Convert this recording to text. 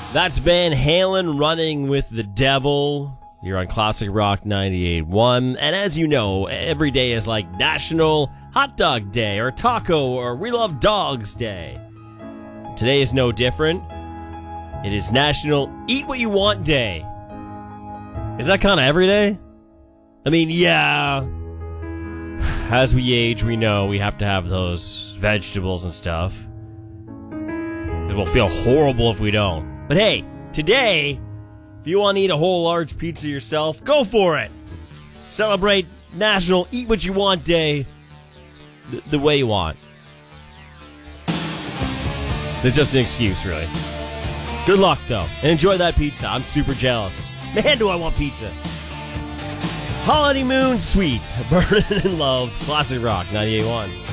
That's Van Halen Running with the Devil. You're on Classic Rock 98.1. And as you know, every day is like National Hot Dog Day or Taco or We Love Dogs Day. Today is no different. It is National Eat What You Want Day. Is that kind of every day? I mean, yeah. As we age, we know we have to have those vegetables and stuff. It will feel horrible if we don't. But hey, today, if you want to eat a whole large pizza yourself, go for it. Celebrate National Eat What You Want Day the way you want. It's just an excuse, really. Good luck, though, and enjoy that pizza. I'm super jealous. Man, do I want pizza. Holiday Moon Sweet, Burning in Love, Classic Rock 98.1.